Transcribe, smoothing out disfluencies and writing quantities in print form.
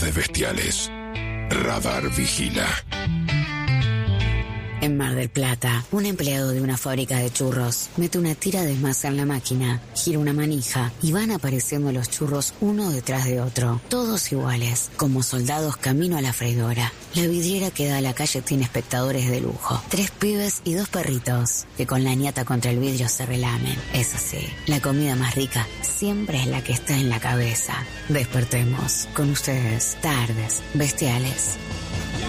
Tardes Bestiales. Radar Vigila. En Mar del Plata, un empleado de una fábrica de churros mete una tira de masa en la máquina, gira una manija y van apareciendo los churros uno detrás de otro, todos iguales, como soldados camino a la freidora. La vidriera que da a la calle tiene espectadores de lujo, 3 pibes y 2 perritos, que con la ñata contra el vidrio se relamen. Eso sí, la comida más rica siempre es la que está en la cabeza. Despertemos con ustedes, Tardes Bestiales.